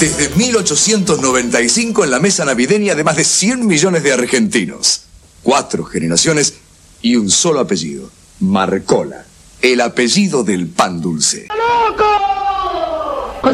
Desde 1895 en la mesa navideña de más de 100 millones de argentinos. 4 generaciones y un solo apellido. Marcola, el apellido del pan dulce. ¡Loco!